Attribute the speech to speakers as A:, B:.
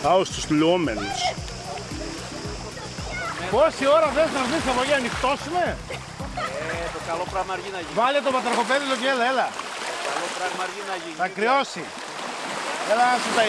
A: Πάω στους λουόμενους.
B: Πόση ώρα θες να βγεις από εκεί, ανοιχτώσουμε?
C: Το καλό πράγμα αργεί να γίνει.
B: Βάλε το πατρακοπέδιλο και έλα.
C: Το καλό πράγμα αργεί να γίνει.
B: Θα κρυώσει. Έλα να σου τα